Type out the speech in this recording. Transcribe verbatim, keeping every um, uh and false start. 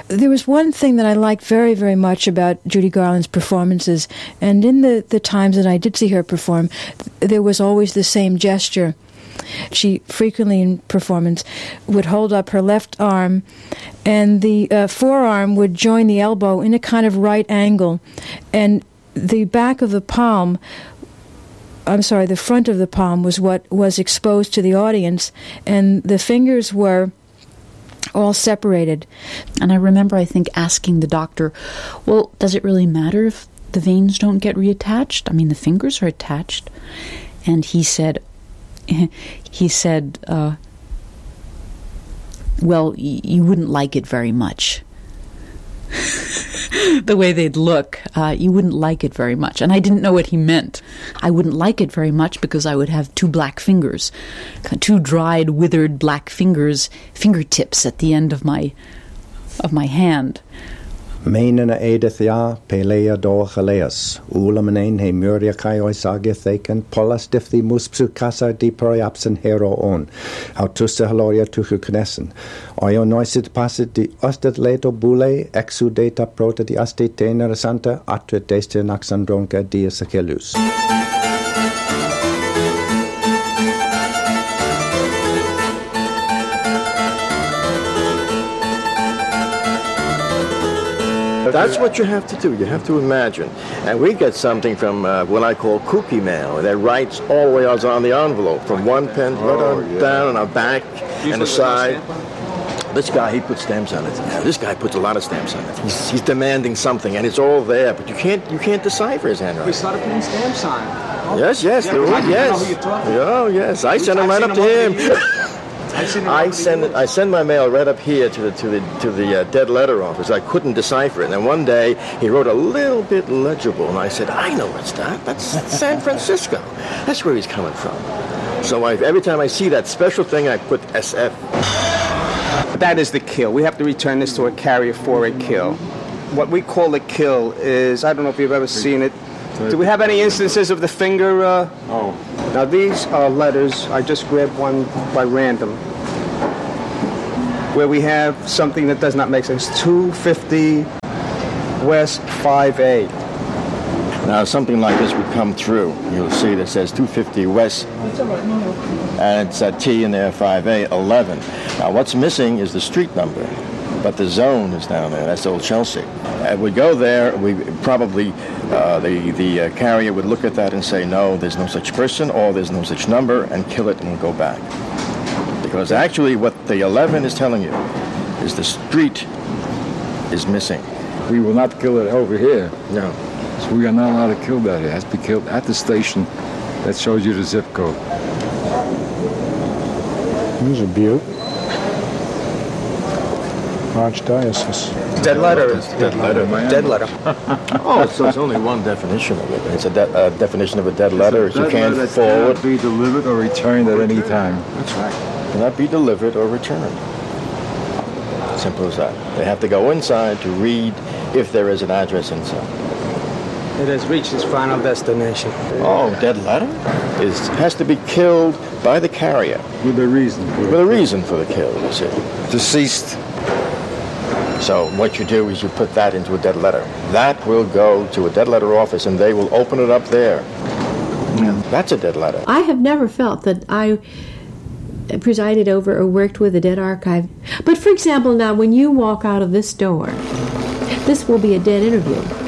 there was one thing that I liked very, very much about Judy Garland's performances, and in the, the times that I did see her perform, there was always the same gesture. She frequently in performance would hold up her left arm, and the uh, forearm would join the elbow in a kind of right angle, and the back of the palm, I'm sorry, the front of the palm was what was exposed to the audience, and the fingers were all separated. And I remember, I think, asking the doctor, well, does it really matter if the veins don't get reattached? I mean, the fingers are attached. And he said, he said, uh, well, y- you wouldn't like it very much. The way they'd look, uh, you wouldn't like it very much. And I didn't know what he meant. I wouldn't like it very much because I would have two black fingers, two dried, withered black fingers, fingertips at the end of my of my hand. Mainana edithia pelea dorchaleas, ulamanen he muria kai oisagithaken, polas difthi muspsu casa di periapsen hero on, autusta haloria tuchu knessen. Oio noisit passit di ostet leto bule, exudata prota di asti tenera santa, atre deste naxandronca dia sacelus. That's what you have to do. You have to imagine. And we get something from uh, what I call cookie mail that writes all the way out on the envelope, from one pen right oh, on yeah. down on our back and the side. This guy, he puts stamps on it. Yeah, this guy puts a lot of stamps on it. He's, he's demanding something, and it's all there, but you can't you can't decipher his handwriting. We started putting stamps on it. Oh. Yes, yes, yeah, there was, yes. Know who you're talking oh, yes. I send him right up to him. I send it, I send my mail right up here to the to the to the uh, dead letter office. I couldn't decipher it, and then one day he wrote a little bit legible, and I said, "I know what's that. That's San Francisco. That's where he's coming from." So I, every time I see that special thing, I put S F. That is the kill. We have to return this to a carrier for a kill. What we call a kill is, I don't know if you've ever seen it. Do we have any instances of the finger? Uh... Oh. Now these are letters. I just grabbed one by random. Where we have something that does not make sense. two fifty West five A. Now something like this would come through. You'll see that says two fifty West. And it's a T in there, five A, eleven. Now what's missing is the street number. But the zone is down there. That's Old Chelsea. And we go there, we probably, uh, the, the uh, carrier would look at that and say, no, there's no such person, or there's no such number, and kill it and go back. Because actually what the eleven is telling you is the street is missing. We will not kill it over here. No. So we are not allowed to kill that. It has to be killed at the station that shows you the zip code. There's a Butte. Archdiocese. Dead letter. Dead letter. Dead letter. Oh, so it's only one definition of it. It's a de- uh, definition of a dead letter. It's you dead can't letter forward. Cannot be delivered or returned at any time. That's right. Cannot be delivered or returned. Simple as that. They have to go inside to read if there is an address inside. It has reached its final destination. Oh, dead letter is has to be killed by the carrier. With a reason. With a reason for the kill, you see. Deceased. So what you do is you put that into a dead letter. That will go to a dead letter office, and they will open it up there. Mm. That's a dead letter. I have never felt that I presided over or worked with a dead archive. But for example, now when you walk out of this door, this will be a dead interview.